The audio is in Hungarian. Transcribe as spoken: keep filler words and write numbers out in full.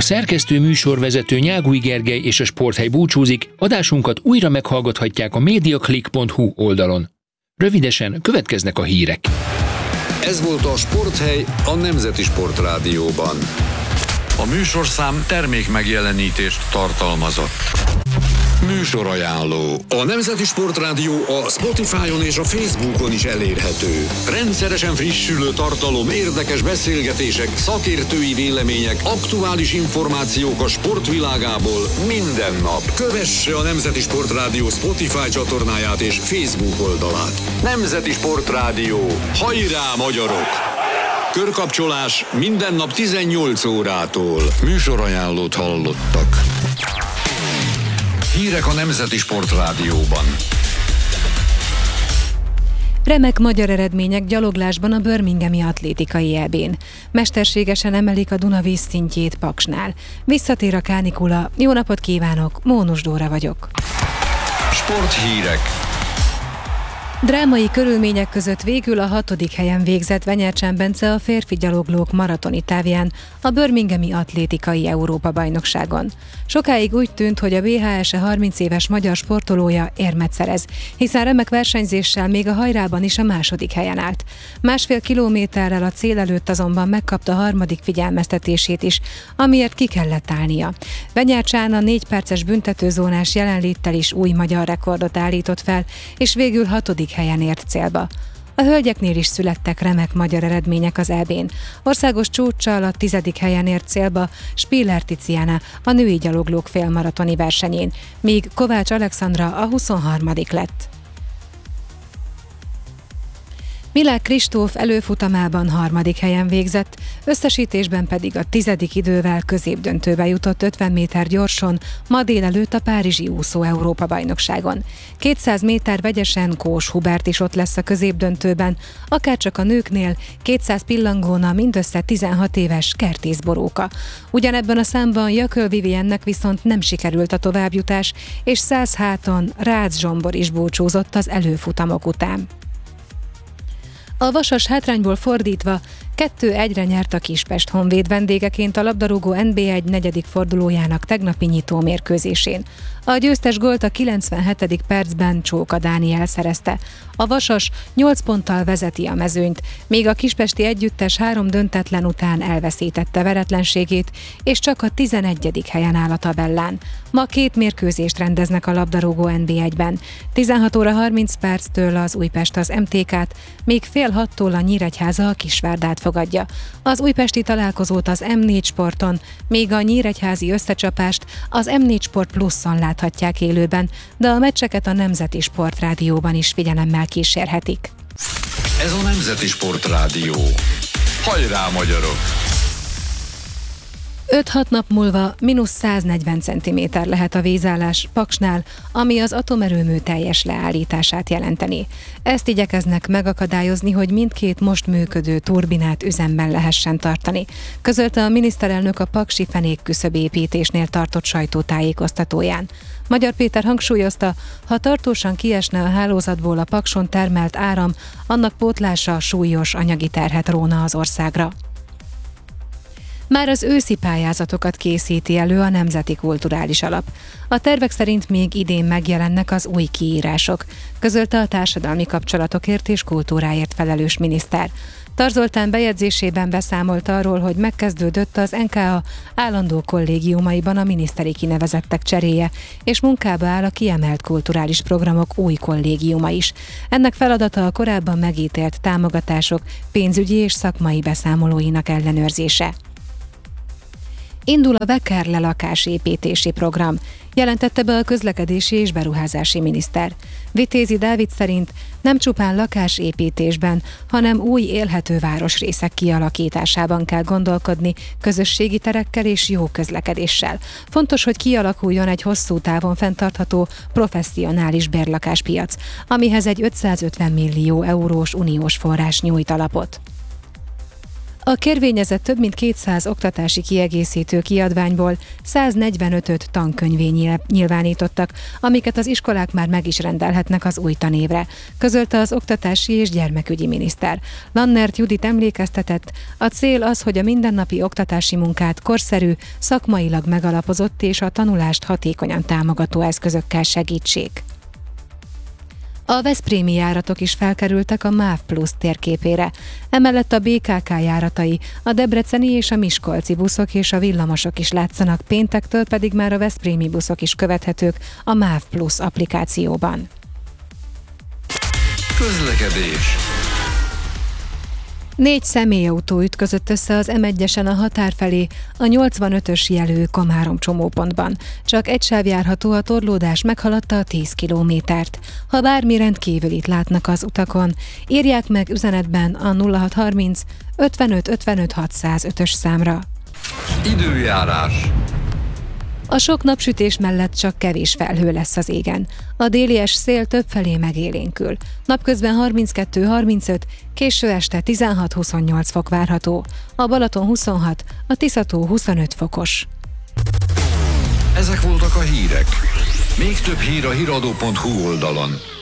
szerkesztő műsorvezető Nyágúj Gergely és a Sporthely búcsúzik, adásunkat újra meghallgathatják a mediaclick pont hu oldalon. Rövidesen következnek a hírek. Ez volt a Sporthely a Nemzeti Sportrádióban. A műsorszám termék megjelenítést tartalmazott. Műsorajánló. A Nemzeti Sportrádió a Spotify-on és a Facebookon is elérhető. Rendszeresen frissülő tartalom, érdekes beszélgetések, szakértői vélemények, aktuális információk a sportvilágából minden nap. Kövesse a Nemzeti Sportrádió Spotify csatornáját és Facebook oldalát. Nemzeti Sportrádió. Hajrá, magyarok! Körkapcsolás minden nap tizennyolc órától. Műsorajánlót hallottak. Hírek a Nemzeti Sportrádióban. Remek magyar eredmények gyaloglásban a birminghami atlétikai é bén. Mesterségesen emelik a Duna vízszintjét Paksnál. Visszatér a kánikula. Jó napot kívánok, Mónus Dóra vagyok. Sporthírek. Drámai körülmények között végül a hatodik helyen végzett Venyercsán Bence a férfi gyaloglók maratoni távján a birminghami atlétikai Európa-bajnokságon. Sokáig úgy tűnt, hogy a bé há es e harminc éves magyar sportolója érmet szerez, hiszen remek versenyzéssel még a hajrában is a második helyen állt. Másfél kilométerrel a cél előtt azonban megkapta harmadik figyelmeztetését is, amiért ki kellett állnia. Venyercsán a négy perces büntetőzónás jelenléttel is új magyar rekordot állított fel, és végül hatodik helyen ért célba. A hölgyeknél is születtek remek magyar eredmények az é bén. Országos csúccsal a tizedik helyen ért célba Spiller Tiziana a női gyaloglók félmaratoni versenyén, míg Kovács Alexandra a huszonharmadik lett. Milák Kristóf előfutamában harmadik helyen végzett, összesítésben pedig a tizedik idővel középdöntőbe jutott ötven méter gyorson ma délelőtt a párizsi úszó Európa-bajnokságon. kétszáz méter vegyesen Kós Hubert is ott lesz a középdöntőben, akárcsak a nőknél kétszáz pillangóna mindössze tizenhat éves Kertész Boróka. Ugyanebben a számban Jököl Viviennek viszont nem sikerült a továbbjutás, és száz háton Rácz Zsombor is búcsúzott az előfutamok után. A Vasas hátrányból fordítva kettő egyre nyert a Kispest Honvéd vendégeként a labdarúgó en bé egy negyedik fordulójának tegnapi nyitó mérkőzésén. A győztes gólt a kilencvenhetedik percben Csóka Dániel szerezte. A Vasas nyolc ponttal vezeti a mezőnyt, míg a kispesti együttes három döntetlen után elveszítette veretlenségét, és csak a tizenegyedik helyen áll a tabellán. Ma két mérkőzést rendeznek a labdarúgó en bé egyben. tizenhat óra harminc perctől az Újpest az em té ká-t, még fél hattól a Nyíregyháza a Kisvárdát fogadja. Az újpesti találkozót az em négy Sporton, míg a nyíregyházi összecsapást az em négy Sport Pluszon láthatják élőben, de a meccseket a Nemzeti Sportrádióban is figyelemmel kísérhetik. Ez a Nemzeti Sportrádió. Hajrá, magyarok! öt-hat nap múlva mínusz száznegyven centiméter lehet a vízállás Paksnál, ami az atomerőmű teljes leállítását jelenteni. Ezt igyekeznek megakadályozni, hogy mindkét most működő turbinát üzemben lehessen tartani, közölte a miniszterelnök a paksi fenék küszöbépítésnél tartott sajtótájékoztatóján. Magyar Péter hangsúlyozta, ha tartósan kiesne a hálózatból a Pakson termelt áram, annak pótlása súlyos anyagi terhet róna az országra. Már az őszi pályázatokat készíti elő a Nemzeti Kulturális Alap. A tervek szerint még idén megjelennek az új kiírások, közölte a társadalmi kapcsolatokért és kultúráért felelős miniszter. Tar Zoltán bejegyzésében beszámolt arról, hogy megkezdődött az en ká á állandó kollégiumaiban a miniszteri kinevezettek cseréje, és munkába áll a kiemelt kulturális programok új kollégiuma is. Ennek feladata a korábban megítélt támogatások pénzügyi és szakmai beszámolóinak ellenőrzése. Indul a Vekerle lakásépítési program, jelentette be a közlekedési és beruházási miniszter. Vitézi Dávid szerint nem csupán lakásépítésben, hanem új élhető városrészek kialakításában kell gondolkodni, közösségi terekkel és jó közlekedéssel. Fontos, hogy kialakuljon egy hosszú távon fenntartható, professzionális bérlakáspiac, amihez egy ötszázötven millió eurós uniós forrás nyújt alapot. A kérvényezett több mint kétszáz oktatási kiegészítő kiadványból száznegyvenötöt tankönyvé nyilvánítottak, amiket az iskolák már meg is rendelhetnek az új tanévre, közölte az oktatási és gyermekügyi miniszter. Lannert Judit emlékeztetett, a cél az, hogy a mindennapi oktatási munkát korszerű, szakmailag megalapozott és a tanulást hatékonyan támogató eszközökkel segítsék. A veszprémi járatok is felkerültek a MÁV Plusz térképére. Emellett a bé ká ká járatai, a debreceni és a miskolci buszok és a villamosok is látszanak, péntektől pedig már a veszprémi buszok is követhetők a MÁV Plusz applikációban. Közlekedés. Négy személyautó ütközött össze az em egyesen a határ felé, a nyolcvanötös jelű Komárom csomópontban. Csak egy sáv járható, a torlódás meghaladta a tíz kilométert. Ha bármi rendkívülit látnak az utakon, írják meg üzenetben a nulla hat harminc ötvenöt ötvenöt hatszázötös számra. Időjárás. A sok napsütés mellett csak kevés felhő lesz az égen. A délies szél többfelé megélénkül. Napközben harminckettő harmincöt, késő este tizenhat huszonnyolc fok várható. A Balaton huszonhat, a Tiszató huszonöt fokos. Ezek voltak a hírek. Még több hír a híradó pont hu oldalon.